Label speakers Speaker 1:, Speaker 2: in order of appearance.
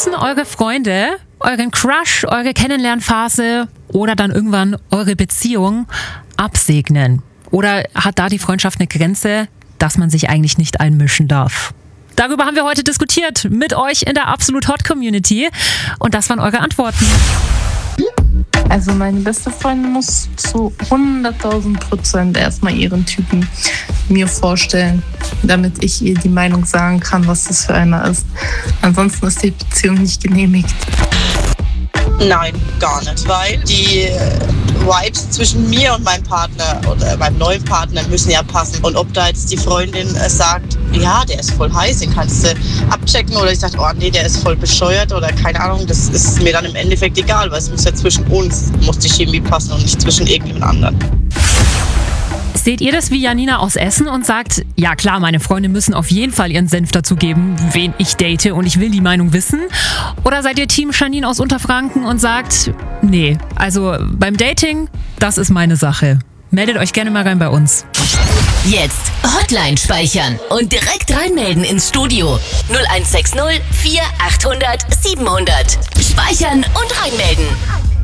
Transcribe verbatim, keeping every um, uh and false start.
Speaker 1: müssen eure Freunde euren Crush, eure Kennenlernphase oder dann irgendwann eure Beziehung absegnen? Oder hat da die Freundschaft eine Grenze, dass man sich eigentlich nicht einmischen darf? Darüber haben wir heute diskutiert mit euch in der Absolut Hot Community. Und das waren eure Antworten.
Speaker 2: Also meine beste Freundin muss zu hunderttausend Prozent erstmal ihren Typen mir vorstellen, damit ich ihr die Meinung sagen kann, was das für einer ist. Ansonsten ist die Beziehung nicht genehmigt.
Speaker 3: Nein, gar nicht, weil die Vibes zwischen mir und meinem Partner oder meinem neuen Partner müssen ja passen. Und ob da jetzt die Freundin sagt, ja, der ist voll heiß, den kannst du abchecken, oder ich sage, oh nee, der ist voll bescheuert oder keine Ahnung, das ist mir dann im Endeffekt egal, weil es muss ja zwischen uns, muss die Chemie passen und nicht zwischen irgendjemand anderen.
Speaker 1: Seht ihr das wie Janina aus Essen und sagt, ja klar, meine Freunde müssen auf jeden Fall ihren Senf dazu geben, wen ich date, und ich will die Meinung wissen? Oder seid ihr Team Janine aus Unterfranken und sagt, nee, also beim Dating, das ist meine Sache. Meldet euch gerne mal rein bei uns.
Speaker 4: Jetzt Hotline speichern und direkt reinmelden ins Studio. null eins sechs null vier achthundert siebenhundert. Speichern und reinmelden.